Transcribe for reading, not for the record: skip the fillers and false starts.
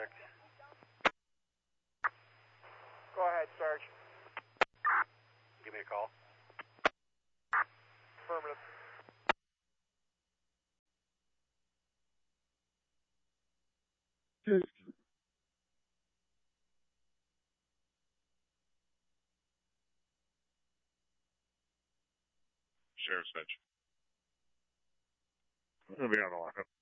subject. Go ahead, Sarge. Give me a call. Affirmative. Sheriff's Bench. I'm going to be on the lockup.